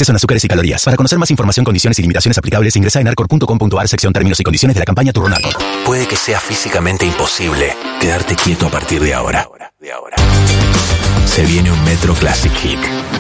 exceso en azúcares y calorías. Para conocer más información, condiciones y limitaciones aplicables, ingresa en narcor.com.ar, sección términos y condiciones de la campaña Turbo Narcor. Puede que sea físicamente imposible quedarte quieto a partir de ahora. Se viene un Metro Classic Hit.